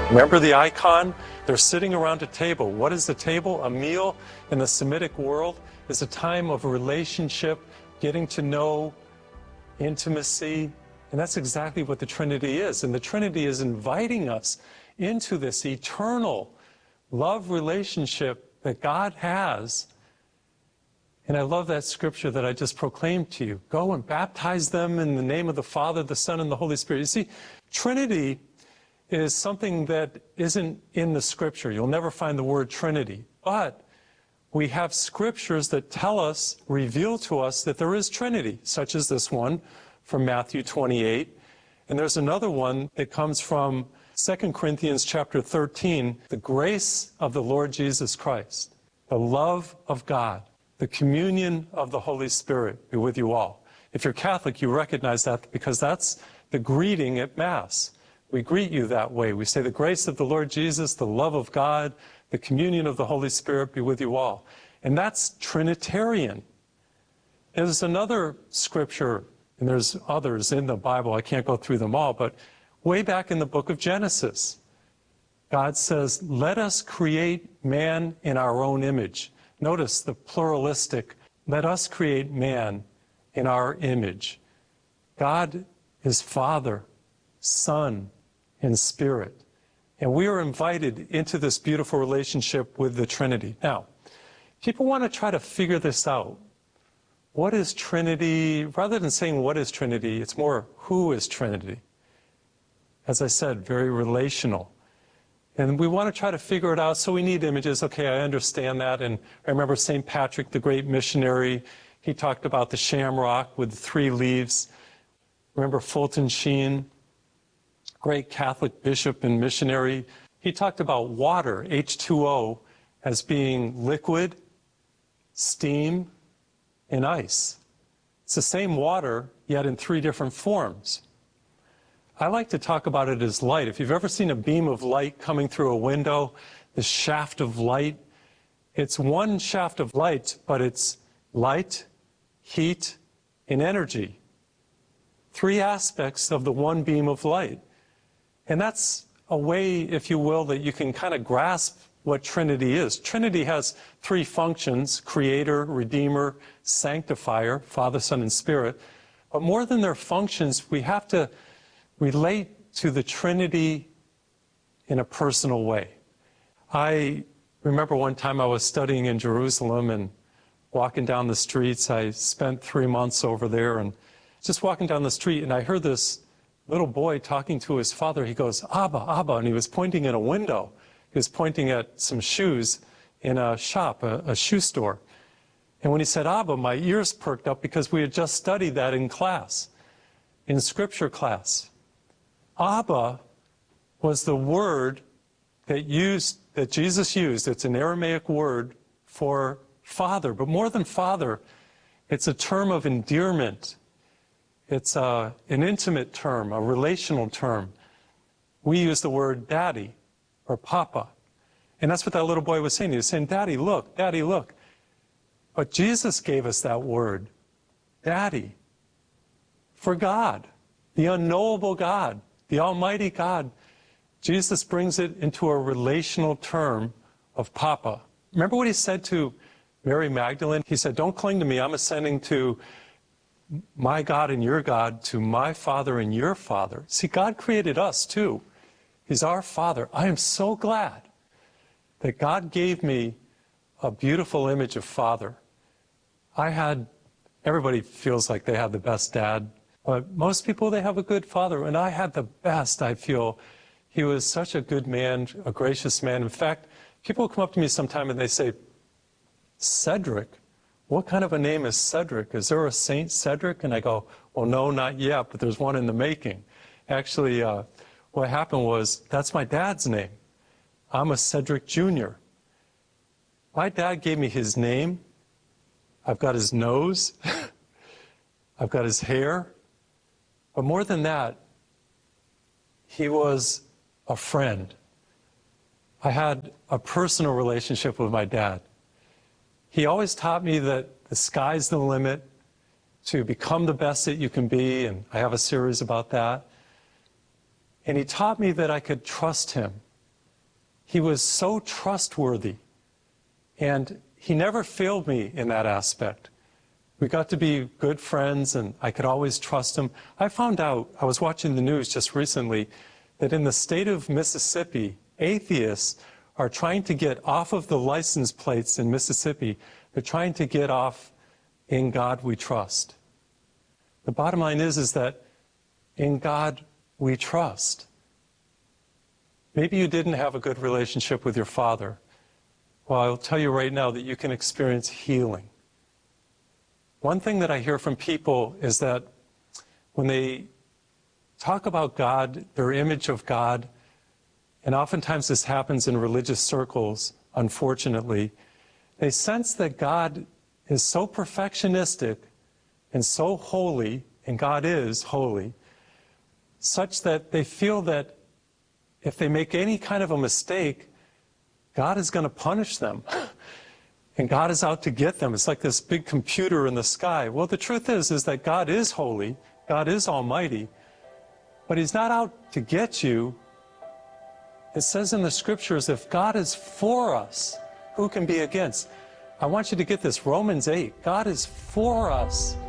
Remember the icon? They're sitting around a table. What is the table? A meal in the Semitic world is a time of relationship, getting to know, intimacy, and that's exactly what the Trinity is. And the Trinity is inviting us into this eternal love relationship that God has. And I love that scripture that I just proclaimed to you. Go and baptize them in the name of the Father, the Son, and the Holy Spirit. You see, Trinity is something that isn't in the scripture. You'll never find the word Trinity. But we have scriptures that tell us, reveal to us that there is Trinity, such as this one from Matthew 28. And there's another one that comes from 2 Corinthians chapter 13, the grace of the Lord Jesus Christ, the love of God, the communion of the Holy Spirit be with you all. If you're Catholic, you recognize that because that's the greeting at Mass. We greet you that way. We say the grace of the Lord Jesus, the love of God, the communion of the Holy Spirit be with you all. And that's Trinitarian. There's another scripture, and there's others in the Bible. I can't go through them all, but way back in the book of Genesis, God says, let us create man in our own image. Notice the pluralistic, let us create man in our image. God is Father, Son, and Spirit. And we are invited into this beautiful relationship with the Trinity. Now, people want to try to figure this out. What is Trinity? Rather than saying what is Trinity, it's more who is Trinity. As I said, very relational. And we want to try to figure it out, so we need images. Okay, I understand that. And I remember St. Patrick, the great missionary, he talked about the shamrock with the 3 leaves. Remember Fulton Sheen, great Catholic bishop and missionary. He talked about water, H2O, as being liquid, steam, and ice. It's the same water, yet in 3 different forms. I like to talk about it as light. If you've ever seen a beam of light coming through a window, the shaft of light, it's one shaft of light, but it's light, heat, and energy. 3 aspects of the one beam of light. And that's a way, if you will, that you can kind of grasp what Trinity is. Trinity has 3 functions: Creator, Redeemer, Sanctifier, Father, Son, and Spirit. But more than their functions, we have to relate to the Trinity in a personal way. I remember one time I was studying in Jerusalem and walking down the streets. I spent 3 months over there and just walking down the street, and I heard this little boy talking to his father. He goes, Abba, Abba, and he was pointing in a window. He was pointing at some shoes in a shop, a shoe store. And when he said Abba, my ears perked up because we had just studied that in class, in scripture class. Abba was the word that Jesus used. It's an Aramaic word for father, but more than father, it's a term of endearment. It's an intimate term, a relational term. We use the word daddy or papa. And that's what that little boy was saying. He was saying, Daddy, look, Daddy, look. But Jesus gave us that word, daddy, for God, the unknowable God, the Almighty God. Jesus brings it into a relational term of papa. Remember what he said to Mary Magdalene? He said, don't cling to me. I'm ascending to my God and your God, to my Father and your Father. See, God created us too. He's our Father. I am so glad that God gave me a beautiful image of Father. Everybody feels like they have the best dad, but most people, they have a good father, and I had the best, I feel. He was such a good man, a gracious man. In fact, people come up to me sometime and they say, Cedric, what kind of a name is Cedric? Is there a Saint Cedric? And I go, well, no, not yet, but there's one in the making. Actually, what happened was, that's my dad's name. I'm a Cedric Jr. My dad gave me his name. I've got his nose. I've got his hair. But more than that, he was a friend. I had a personal relationship with my dad. He always taught me that the sky's the limit to become the best that you can be, and I have a series about that. And he taught me that I could trust him. he was so trustworthy. And he never failed me in that aspect. We got to be good friends, and I could always trust him. I found out, I was watching the news just recently, that in the state of Mississippi, atheists are trying to get off of the license plates in Mississippi. They're trying to get off "In God We Trust." The bottom line is that in God we trust. Maybe you didn't have a good relationship with your father. Well, I'll tell you right now that you can experience healing. One thing that I hear from people is that when they talk about God, their image of God, and oftentimes this happens in religious circles, unfortunately, they sense that God is so perfectionistic and so holy, and God is holy, such that they feel that if they make any kind of a mistake, God is going to punish them. And God is out to get them. It's like this big computer in the sky. Well, the truth is that God is holy, God is almighty, but he's not out to get you. It says in the scriptures, if God is for us, who can be against? I want you to get this, Romans 8, God is for us.